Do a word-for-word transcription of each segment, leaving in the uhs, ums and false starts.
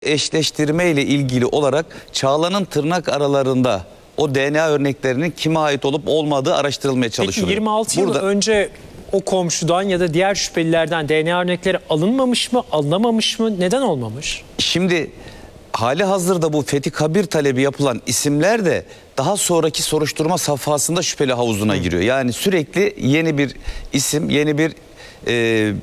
Eşleştirme ile ilgili olarak Çağla'nın tırnak aralarında o D N A örneklerinin kime ait olup olmadığı araştırılmaya çalışılıyor. Peki yirmi altı yıl önce o komşudan ya da diğer şüphelilerden D N A örnekleri alınmamış mı, alınamamış mı? Neden olmamış? Şimdi hali hazırda bu Fethi Kabir talebi yapılan isimler de daha sonraki soruşturma safhasında şüpheli havuzuna giriyor. Yani sürekli yeni bir isim, yeni bir e,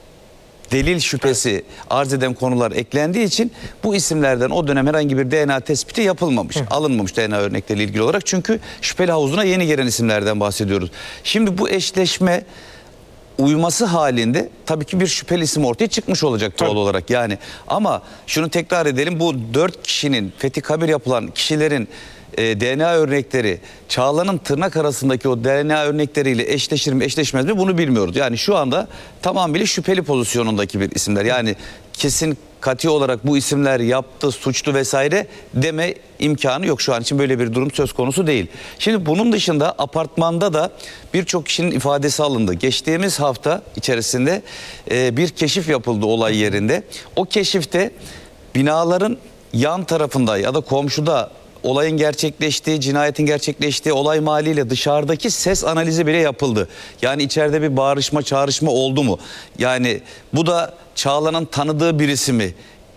delil şüphesi arz eden konular eklendiği için bu isimlerden o dönem herhangi bir D N A tespiti yapılmamış, Hı. alınmamış D N A örnekleriyle ilgili olarak. Çünkü şüpheli havuzuna yeni gelen isimlerden bahsediyoruz. Şimdi bu eşleşme uyması halinde tabii ki bir şüpheli isim ortaya çıkmış olacak doğal Tabii. olarak yani. Ama şunu tekrar edelim, bu dört kişinin, Fethi Kabir yapılan kişilerin e, D N A örnekleri Çağla'nın tırnak arasındaki o D N A örnekleriyle eşleşir mi eşleşmez mi bunu bilmiyoruz. Yani şu anda tamamıyla şüpheli pozisyonundaki bir isimler. Yani kesin katı olarak bu isimler yaptı, suçlu vesaire deme imkanı yok, şu an için böyle bir durum söz konusu değil. Şimdi bunun dışında apartmanda da birçok kişinin ifadesi alındı. Geçtiğimiz hafta içerisinde e, bir keşif yapıldı olay yerinde. O keşifte binaların yan tarafında ya da komşuda olayın gerçekleştiği, cinayetin gerçekleştiği olay mahalliyle dışarıdaki ses analizi bile yapıldı. Yani içeride bir bağırışma, çağrışma oldu mu? Yani bu da Çağla'nın tanıdığı birisi mi?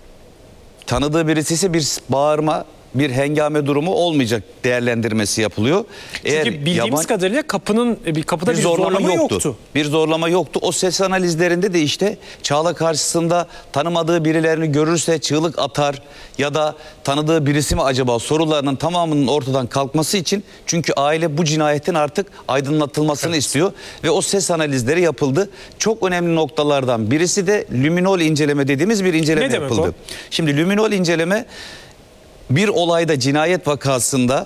Tanıdığı birisi ise bir bağırma, bir hengame durumu olmayacak değerlendirmesi yapılıyor. Çünkü Eğer bildiğimiz yaban... kadarıyla kapının bir kapıda bir, bir zorlama, zorlama yoktu. yoktu. Bir zorlama yoktu. O ses analizlerinde de işte Çağla karşısında tanımadığı birilerini görürse çığlık atar ya da tanıdığı birisi mi acaba sorularının tamamının ortadan kalkması için, çünkü aile bu cinayetin artık aydınlatılmasını evet. istiyor ve o ses analizleri yapıldı. Çok önemli noktalardan birisi de lüminol inceleme dediğimiz bir inceleme ne yapıldı. O? Şimdi lüminol inceleme bir olayda, cinayet vakasında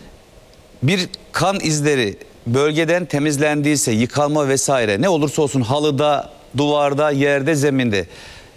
bir kan izleri bölgeden temizlendiyse, yıkanma vesaire ne olursa olsun, halıda, duvarda, yerde, zeminde,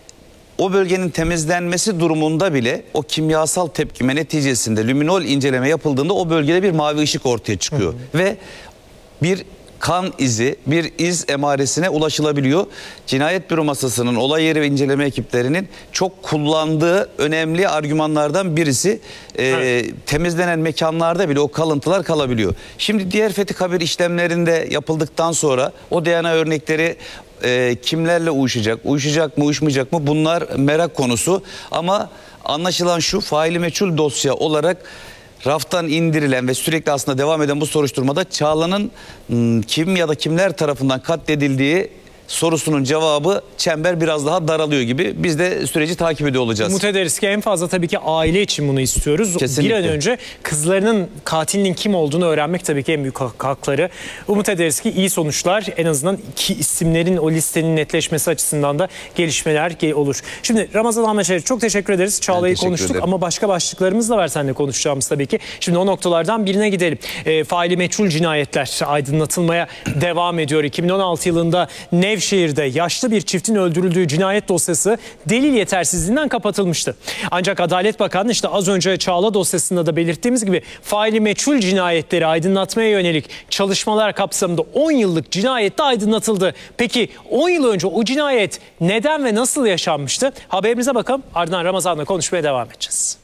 o bölgenin temizlenmesi durumunda bile o kimyasal tepkime neticesinde lüminol inceleme yapıldığında o bölgede bir mavi ışık ortaya çıkıyor. Hı hı. Ve bir kan izi, bir iz emaresine ulaşılabiliyor. Cinayet büro masasının, olay yeri ve inceleme ekiplerinin çok kullandığı önemli argümanlardan birisi. Ee, evet. Temizlenen mekanlarda bile o kalıntılar kalabiliyor. Şimdi diğer Fethi Kabir işlemlerinde yapıldıktan sonra o D N A örnekleri e, kimlerle uyuşacak, uyuşacak mı, uyuşmayacak mı, bunlar merak konusu. Ama anlaşılan şu, faili meçhul dosya olarak raftan indirilen ve sürekli aslında devam eden bu soruşturmada Çağla'nın kim ya da kimler tarafından katledildiği sorusunun cevabı, çember biraz daha daralıyor gibi. Biz de süreci takip ediyor olacağız. Umut ederiz ki en fazla tabii ki aile için bunu istiyoruz. Kesinlikle. Bir an önce kızlarının katilinin kim olduğunu öğrenmek tabii ki en büyük hakları. Umut ederiz ki iyi sonuçlar, en azından iki isimlerin o listenin netleşmesi açısından da gelişmeler olur. Şimdi Ramazan Ahmet, çok teşekkür ederiz. Çağla'yı konuştuk ederim. Ama başka başlıklarımız da var seninle konuşacağımız tabii ki. Şimdi o noktalardan birine gidelim. E, faili meçhul cinayetler aydınlatılmaya devam ediyor. iki bin on altı yılında Nev Nevşehir'de yaşlı bir çiftin öldürüldüğü cinayet dosyası delil yetersizliğinden kapatılmıştı. Ancak Adalet Bakanı işte az önce Çağla dosyasında da belirttiğimiz gibi faili meçhul cinayetleri aydınlatmaya yönelik çalışmalar kapsamında on yıllık cinayette aydınlatıldı. Peki on yıl önce o cinayet neden ve nasıl yaşanmıştı? Haberimize bakalım, ardından Ramazan'la konuşmaya devam edeceğiz.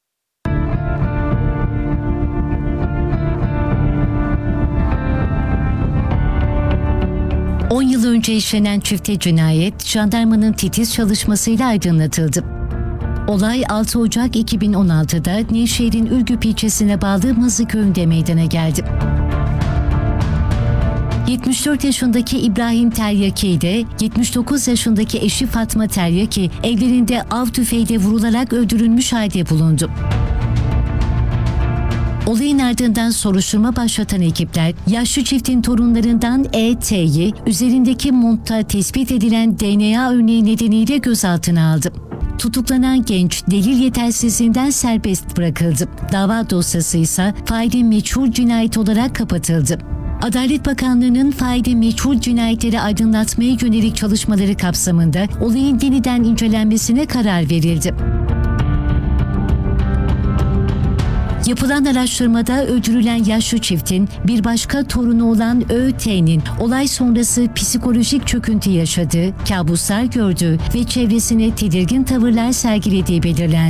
on yıl önce işlenen çifte cinayet jandarmanın titiz çalışmasıyla aydınlatıldı. Olay altı Ocak iki bin on altıda Nevşehir'in Ürgüp ilçesine bağlı Mızıköy'ünde meydana geldi. yetmiş dört yaşındaki İbrahim Teryaki ile yetmiş dokuz yaşındaki eşi Fatma Teryaki evlerinde av tüfeğiyle vurularak öldürülmüş halde bulundu. Olayın ardından soruşturma başlatan ekipler, yaşlı çiftin torunlarından E T'yi üzerindeki montta tespit edilen D N A örneği nedeniyle gözaltına aldı. Tutuklanan genç delil yetersizliğinden serbest bırakıldı. Dava dosyası ise faili meçhul cinayet olarak kapatıldı. Adalet Bakanlığı'nın faili meçhul cinayetleri aydınlatmaya yönelik çalışmaları kapsamında olayın yeniden incelenmesine karar verildi. Yapılan araştırmada öldürülen yaşlı çiftin bir başka torunu olan ÖT'nin olay sonrası psikolojik çöküntü yaşadığı, kabuslar gördüğü ve çevresine tedirgin tavırlar sergilediği belirlendi.